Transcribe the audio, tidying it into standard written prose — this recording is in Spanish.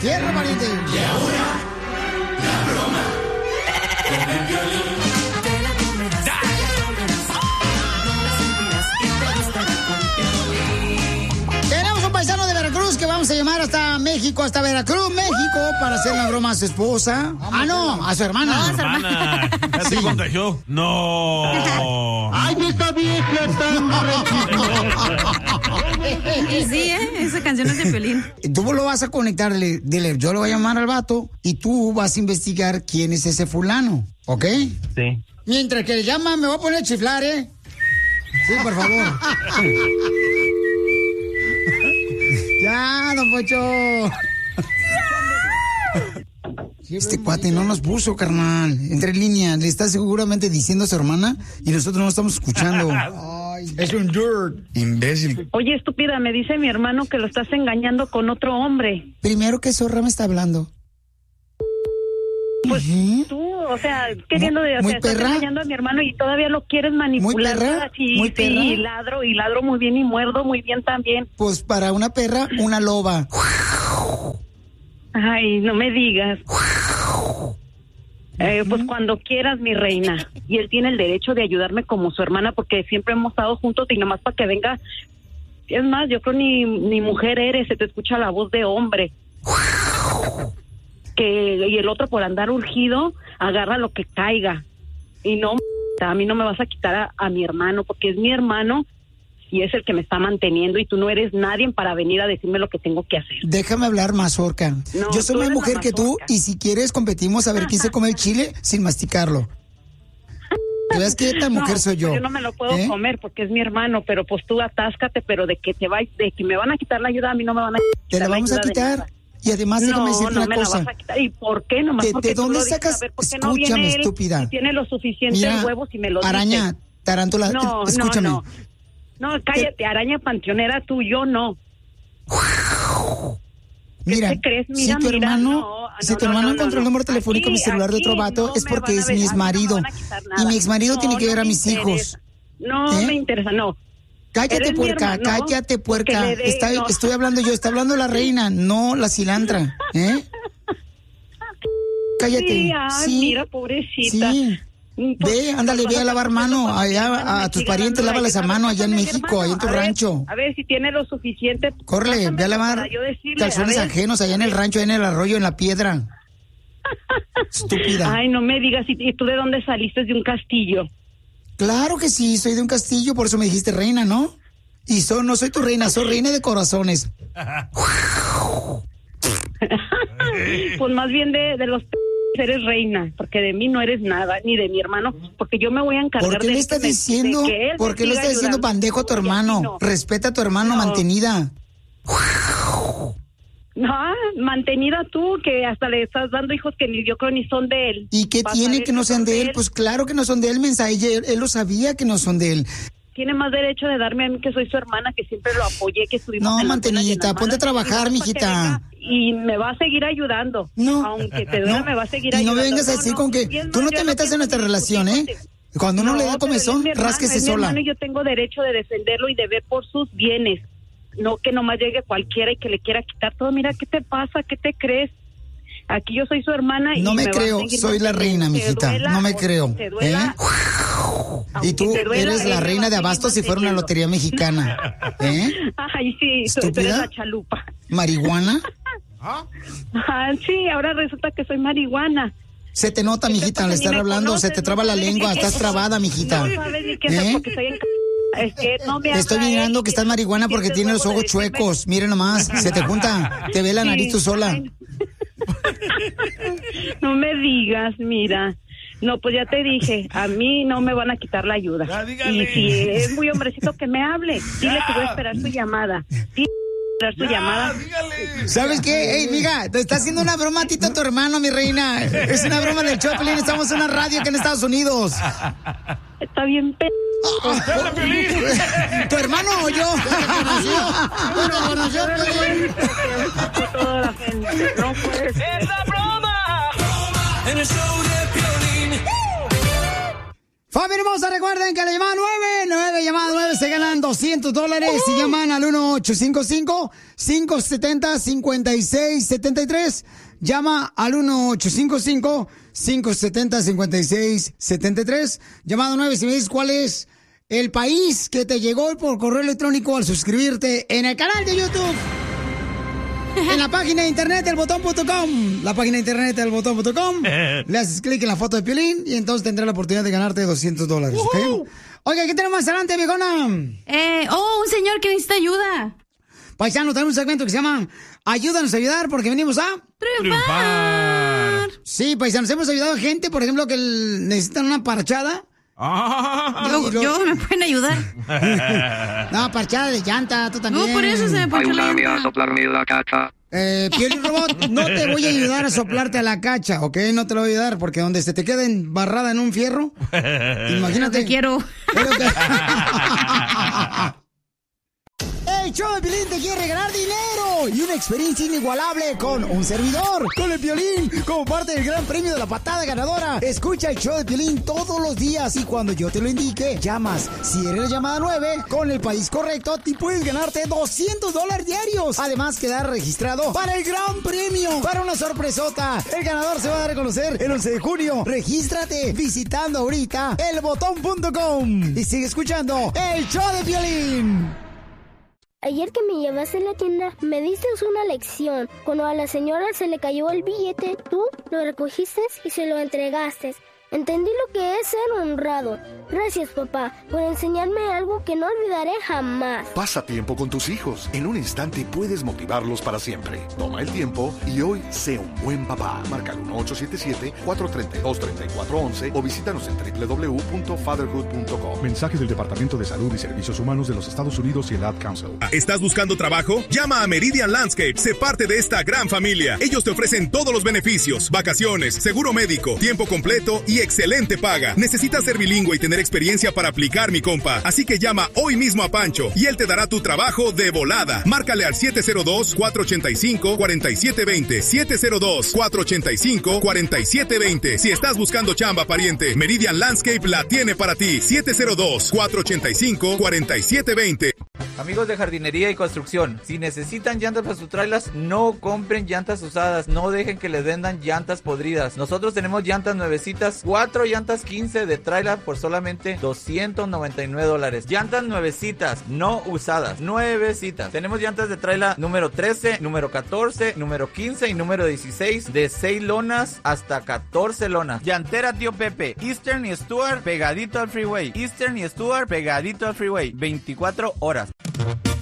Tierra, pariente. Y ahora, la broma con el Piolín. Tenemos un paisano de Veracruz que vamos a llamar hasta México, hasta Veracruz, México, para hacer la broma a su esposa. Ah, no, a su hermana. No, a su hermana. ¿Ya se contagió? No. ¡Ay, esta vieja tan Sí, esa canción es de Piolín. Tú lo vas a conectar, dile, yo lo voy a llamar al vato y tú vas a investigar quién es ese fulano, ¿ok? Sí. Mientras que le llama, me voy a poner a chiflar, ¿eh? Sí, por favor. Ya, don Pocho. Este cuate no nos puso, carnal. Entre líneas, le está seguramente diciendo a su hermana y nosotros no estamos escuchando. Ay, es un dirt. Imbécil. Oye, estúpida, me dice mi hermano que lo estás engañando con otro hombre. Primero, ¿qué zorra me está hablando? Pues tú, o sea, queriendo de, o sea, estás engañando a mi hermano y todavía lo quieres manipular. ¿Muy perra? Sí, ¿Muy perra? Sí, y ladro muy bien y muerdo muy bien también. Pues para una perra, una loba. Ay, no me digas. Pues cuando quieras, mi reina. Y él tiene el derecho de ayudarme como su hermana porque siempre hemos estado juntos y nomás para que venga. Es más, yo creo ni mujer eres, se te escucha la voz de hombre. Y el otro por andar urgido, agarra lo que caiga. Y no, a mí no me vas a quitar a mi hermano porque es mi hermano y es el que me está manteniendo y tú no eres nadie para venir a decirme lo que tengo que hacer. Déjame hablar, mazorca. No, yo soy más mujer que tú mazorca. y si quieres competimos a ver quién se come el chile sin masticarlo. ¿Ves qué tan mujer soy yo? Yo no me lo puedo comer porque es mi hermano, pero pues tú atáscate, pero de que me van a quitar la ayuda, a mí no me van a quitar. Te la vamos a quitar. Y además déjame decirte una cosa. La vas a quitar. ¿Y por qué? Nomás porque ¿De dónde tú lo dices, sacas? a ver, ¿por qué Escúchame, no viene él estúpida. Si tiene los suficientes Mira, huevos y me los araña, dice. tarántula, escúchame. No, cállate, araña panteonera tú, yo no. Mira, ¿Qué te crees? Mira, si tu mira, hermano, encontró el número telefónico en mi celular de otro vato, es porque es mi exmarido. Y mi exmarido tiene que ver a mis hijos. No me interesa, no. Cállate, puerca, cállate, puerca. Estoy hablando yo, está hablando la reina, no la cilantra, ¿eh? Cállate. Sí, ay, mira, pobrecita. Sí. Ve, ándale, ve a lavar mano allá a tus parientes, lávalas a mano allá en México, allá en tu rancho. A ver si tiene lo suficiente. Córrele, ve a lavar calzones ajenos allá en el rancho, allá en el arroyo, en la piedra. Estúpida. Ay, no me digas, ¿y tú de dónde saliste? De un castillo. Claro que sí, soy de un castillo, por eso me dijiste reina, ¿no? Y no soy tu reina, soy reina de corazones. Pues más bien de los eres reina, porque de mí no eres nada, ni de mi hermano, porque yo me voy a encargar de... ¿Por qué le estás diciendo? ¿Por qué le estás diciendo bandejo a tu hermano? No. Respeta a tu hermano, mantenida. No, mantenida tú, que hasta le estás dando hijos que ni yo creo ni son de él. ¿Y qué tiene que no sean de él? Pues claro que no son de él, mensaje. Él lo sabía que no son de él. Tiene más derecho de darme a mí que soy su hermana, que siempre lo apoyé, que estuvimos... No, mantenidita, ponte a trabajar, mijita. Y me va a seguir ayudando. No. Aunque te duela, me va a seguir ayudando. Y no me vengas a decir con que... Tú no te metas en nuestra relación, ¿eh? Cuando uno le da comezón, rásquese sola. Y yo tengo derecho de defenderlo y de ver por sus bienes. No que nomás llegue cualquiera y que le quiera quitar todo. Mira, ¿qué te pasa? ¿Qué te crees? Aquí yo soy su hermana y no me creo, soy la reina, mijita. No me creo. ¿Eh? Y tú eres la reina de Abastos si fuera una lotería mexicana. ¿Eh? Ay, sí, tú eres la chalupa. ¿Marihuana? Sí, ahora resulta que soy marihuana. Se te nota, mijita, al estar hablando, se te traba la lengua, estás trabada, mijita. No sabes ni qué es porque estoy en... Es que no me estoy mirando que estás marihuana porque tienes los ojos chuecos. Miren nomás, se te junta, te ve la nariz tú sola. No me digas, mira. No, pues ya te dije, a mí no me van a quitar la ayuda. Y si es muy hombrecito que me hable, dile que voy a esperar su llamada. Su llamada. ¿Sabes qué? Ey, mija, te está haciendo una broma a ti, a tu hermano, mi reina. Es una broma del Choplin, estamos en una radio aquí en Estados Unidos. Está bien, ¿Tu hermano o yo? Toda la gente, no puede ser. ¡Es la broma! En el show de Piolín. Familia hermosa, recuerden que la llamada 9 se ganan $200 si llaman al 1-855-570-5673. Llama al 1-855-570-5673. Llamada 9 si me dices cuál es el país que te llegó por correo electrónico al suscribirte en el canal de YouTube. En la página de internet delbotón.com. La página de internet delbotón.com. Le haces clic en la foto de Piolín y entonces tendrás la oportunidad de ganarte $200. ¿Okay? Oiga, ¿qué tenemos más adelante, viejona? Un señor que necesita ayuda. Paisano, tenemos un segmento que se llama Ayúdanos a ayudar porque venimos a triunfar. Sí, paisanos, hemos ayudado a gente, por ejemplo, que necesitan una parchada. Yo me pueden ayudar. No, parchada de llanta, tú también. No, por eso se me ponchó la llanta. a soplarme la cacha. Piolín Robot, no te voy a ayudar a soplarte a la cacha, ¿ok? No te lo voy a ayudar porque donde se te quede embarrada en un fierro, imagínate. Te quiero. El show de Piolín te quiere regalar dinero y una experiencia inigualable con un servidor, con el Piolín, como parte del gran premio de la patada ganadora. Escucha el show de Piolín todos los días y cuando yo te lo indique, llamas. Si eres la llamada 9, con el país correcto, te puedes ganarte $200 diarios. Además, quedar registrado para el gran premio, para una sorpresota. El ganador se va a dar a conocer el 11 de junio. Regístrate visitando ahorita elbotón.com y sigue escuchando el show de Piolín. Ayer que me llevaste a la tienda, me diste una lección. Cuando a la señora se le cayó el billete, tú lo recogiste y se lo entregaste. Entendí lo que es ser honrado. Gracias, papá, por enseñarme algo que no olvidaré jamás. Pasa tiempo con tus hijos. En un instante puedes motivarlos para siempre. Toma el tiempo y hoy sé un buen papá. Marca el 1-877-432-3411 o visítanos en www.fatherhood.com. Mensaje del Departamento de Salud y Servicios Humanos de los Estados Unidos y el Ad Council. ¿Estás buscando trabajo? Llama a Meridian Landscape. Sé parte de esta gran familia. Ellos te ofrecen todos los beneficios: vacaciones, seguro médico, tiempo completo y excelente paga. Necesitas ser bilingüe y tener experiencia para aplicar, mi compa. Así que llama hoy mismo a Pancho y él te dará tu trabajo de volada. Márcale al 702-485-4720. 702-485-4720. Si estás buscando chamba, pariente, Meridian Landscape la tiene para ti. 702-485-4720. Amigos de jardinería y construcción, si necesitan llantas para sus trailers, no compren llantas usadas, no dejen que les vendan llantas podridas. Nosotros tenemos llantas nuevecitas, 4 llantas 15 de trailer por solamente $299. Llantas nuevecitas, no usadas, nuevecitas. Tenemos llantas de trailer número 13, número 14, número 15 y número 16, de 6 lonas hasta 14 lonas. Llantera Tío Pepe, Eastern y Stuart pegadito al freeway. Eastern y Stuart pegadito al freeway, 24 horas.